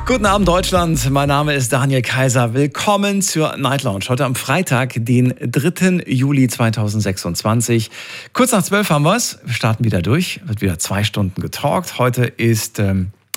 Guten Abend Deutschland, mein Name ist Daniel Kaiser. Willkommen zur Night Lounge. Heute am Freitag, den 3. Juli 2026. Kurz nach 12 haben wir es. Wir starten wieder durch. Wird wieder 2 Stunden getalkt. Heute ist